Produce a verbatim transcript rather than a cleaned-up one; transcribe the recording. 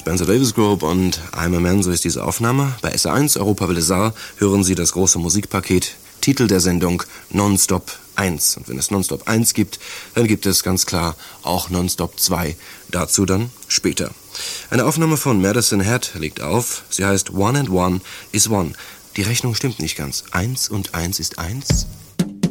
Spencer Davis Group und I'm a Man, so ist diese Aufnahme. Bei S eins, Europa Welle Saar, hören Sie das große Musikpaket, Titel der Sendung Nonstop eins. Und wenn es Nonstop eins gibt, dann gibt es ganz klar auch Nonstop zwei. Dazu dann später. Eine Aufnahme von Madison Head legt auf. Sie heißt One and One is One. Die Rechnung stimmt nicht ganz. Eins und eins ist eins.